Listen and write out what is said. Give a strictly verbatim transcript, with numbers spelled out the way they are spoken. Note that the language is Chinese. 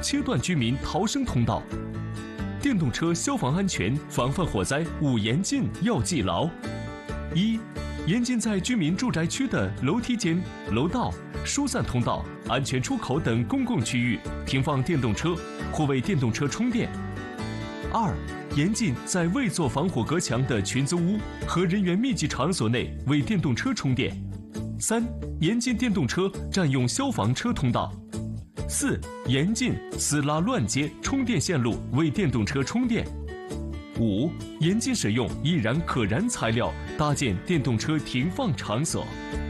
切断居民逃生通道。电动车消防安全防范火灾五严禁要记牢：一、严禁在居民住宅区的楼梯间、楼道、疏散通道、安全出口等公共区域停放电动车或为电动车充电；二、严禁在未做防火隔墙的群租屋和人员密集场所内为电动车充电；三、严禁电动车占用消防车通道；四、严禁私拉乱接充电线路为电动车充电；五、严禁使用易燃可燃材料搭建电动车停放场所。